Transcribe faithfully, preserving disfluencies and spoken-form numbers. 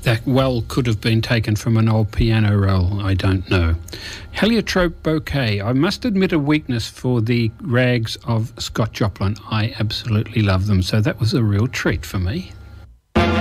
That well could have been taken from an old piano roll, I don't know. Heliotrope Bouquet. I must admit a weakness for the rags of Scott Joplin. I absolutely love them, so that was a real treat for me.